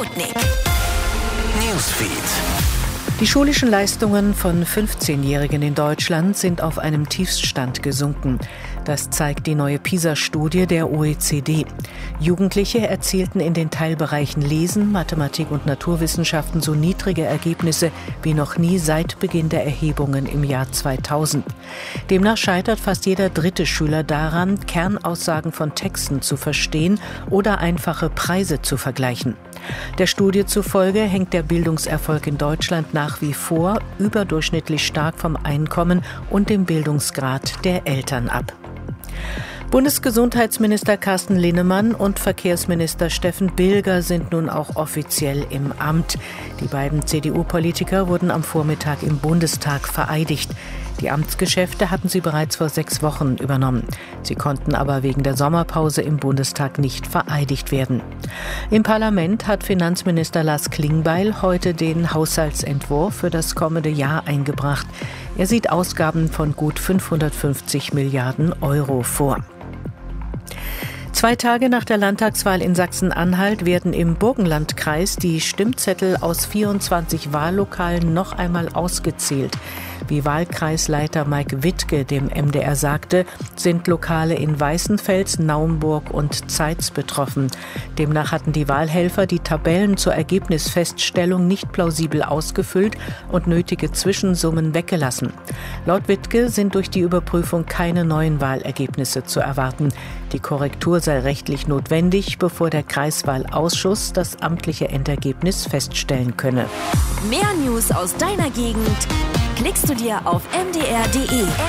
Sputnik Newsfeed. Die schulischen Leistungen von 15-Jährigen in Deutschland sind auf einem Tiefststand gesunken. Das zeigt die neue PISA-Studie der OECD. Jugendliche erzielten in den Teilbereichen Lesen, Mathematik und Naturwissenschaften so niedrige Ergebnisse wie noch nie seit Beginn der Erhebungen im Jahr 2000. Demnach scheitert fast jeder dritte Schüler daran, Kernaussagen von Texten zu verstehen oder einfache Preise zu vergleichen. Der Studie zufolge hängt der Bildungserfolg in Deutschland nach wie vor überdurchschnittlich stark vom Einkommen und dem Bildungsgrad der Eltern ab. Bundesgesundheitsminister Carsten Linnemann und Verkehrsminister Steffen Bilger sind nun auch offiziell im Amt. Die beiden CDU-Politiker wurden am Vormittag im Bundestag vereidigt. Die Amtsgeschäfte hatten sie bereits vor 6 Wochen übernommen. Sie konnten aber wegen der Sommerpause im Bundestag nicht vereidigt werden. Im Parlament hat Finanzminister Lars Klingbeil heute den Haushaltsentwurf für das kommende Jahr eingebracht. Er sieht Ausgaben von gut 550 Milliarden Euro vor. 2 Tage nach der Landtagswahl in Sachsen-Anhalt werden im Burgenlandkreis die Stimmzettel aus 24 Wahllokalen noch einmal ausgezählt. Wie Wahlkreisleiter Mike Wittke dem MDR sagte, sind Lokale in Weißenfels, Naumburg und Zeitz betroffen. Demnach hatten die Wahlhelfer die Tabellen zur Ergebnisfeststellung nicht plausibel ausgefüllt und nötige Zwischensummen weggelassen. Laut Wittke sind durch die Überprüfung keine neuen Wahlergebnisse zu erwarten. Die Korrektur sei rechtlich notwendig, bevor der Kreiswahlausschuss das amtliche Endergebnis feststellen könne. Mehr News aus deiner Gegend klickst du dir auf mdr.de.